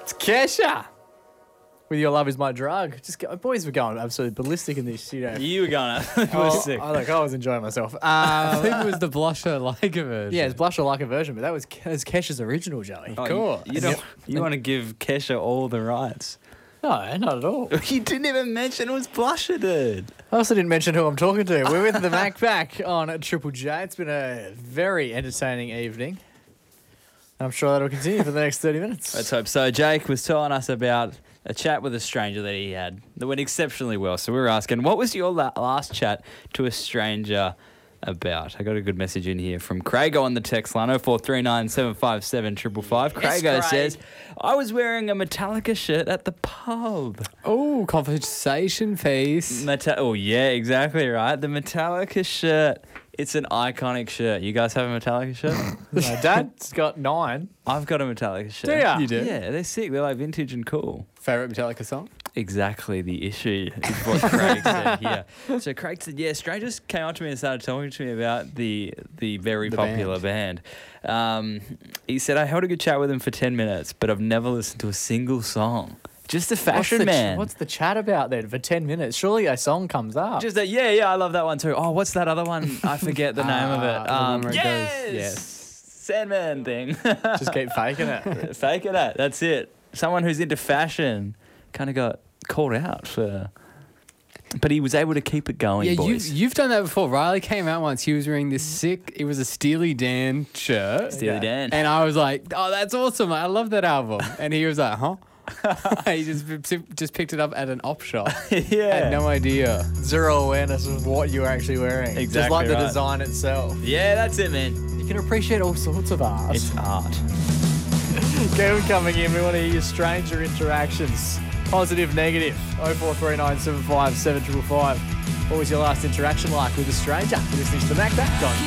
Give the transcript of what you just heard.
It's Kesha with Your Love Is My Drug. Boys were going absolutely ballistic in this studio. You were going ballistic. I was enjoying myself. I think it was the Blusher Lager version. Yeah, it's Blusher Like a version, but that was Kesha's original, Joey. Oh, course. You want to give Kesha all the rights. No, not at all. You didn't even mention it was Blusher, dude. I also didn't mention who I'm talking to. We're with the Mac Pack on Triple J. It's been a very entertaining evening. I'm sure that'll continue for the next 30 minutes. Let's hope so. Jake was telling us about a chat with a stranger that he had that went exceptionally well. So we were asking, what was your last chat to a stranger about? I got a good message in here from Craig on the text line, 0439 757 555. Craig says, I was wearing a Metallica shirt at the pub. Oh, conversation piece. Oh, yeah, exactly right. The Metallica shirt. It's an iconic shirt. You guys have a Metallica shirt? My dad's got 9. I've got a Metallica shirt. Do ya? You do? Yeah, they're sick. They're like vintage and cool. Favourite Metallica song? Exactly the issue is what Craig said here. So Craig said, yeah, strangers came up to me and started talking to me about the very popular band. He said, I held a good chat with them for 10 minutes, but I've never listened to a single song. Just a fashion man. What's the chat about then for 10 minutes? Surely a song comes up. Just that, yeah, I love that one too. Oh, what's that other one? I forget the name of it. Yes! Sandman thing. Just keep faking it. Faking it. That's it. Someone who's into fashion kind of got called out for... But he was able to keep it going, boys. You've done that before. Riley came out once. He was wearing this sick... It was a Steely Dan shirt. Steely Dan. And I was like, oh, that's awesome. I love that album. And he was like, huh? He just picked it up at an op shop. Yeah. Had no idea. Zero awareness of what you were actually wearing. Exactly Just like the right. design itself. Yeah, that's it, man. You can appreciate all sorts of art. It's art. Kevin coming in. We want to hear your stranger interactions. Positive, negative. 0439 757 555. What was your last interaction like with a stranger? You're listening to the Mac Back on